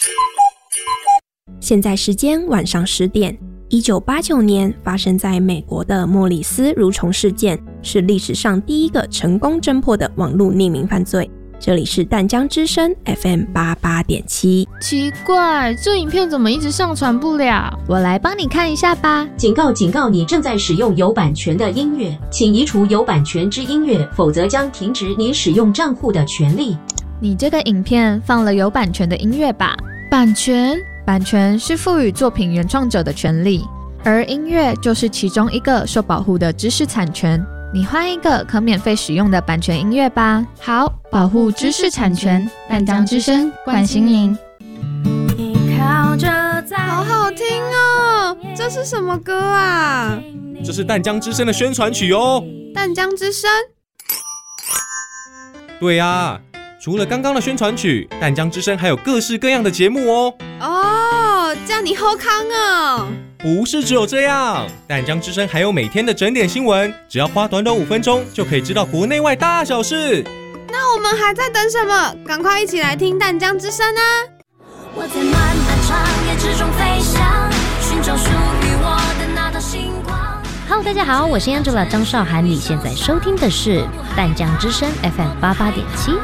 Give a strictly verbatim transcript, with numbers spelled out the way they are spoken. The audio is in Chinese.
现在时间晚上十点。一九八九年发生在美国的莫里斯蠕虫事件，是历史上第一个成功侦破的网络匿名犯罪。这里是淡江之声 F M 八十八点七。 奇怪，这影片怎么一直上传不了？ 我来帮你看一下吧。 警告警告，你正在使用有版权的音乐，请移除有版权之音乐，否则将停止你使用账户的权利。 你这个影片放了有版权的音乐吧？ 版权？ 版权是赋予作品原创者的权利，而音乐就是其中一个受保护的知识产权。你换一个可免费使用的版权音乐吧。 好，保护知识产权，淡江之声关心您。 好好听哦，这是什么歌啊？ 这是淡江之声的宣传曲哦。 淡江之声？ 对啊，除了刚刚的宣传曲，淡江之声还有各式各样的节目哦。 哦，这样你好康哦。 不是只有这样，淡江之声还有每天的整点新闻，只要花短短五分钟就可以知道国内外大小事。 那我们还在等什么？赶快一起来听淡江之声啊！ 我在漫漫长夜之中飞翔，寻找属于我的那道星光。 Hello， 大家好，我是 Angela 张韶涵，你现在收听的是淡江之声 F M 八十八点七。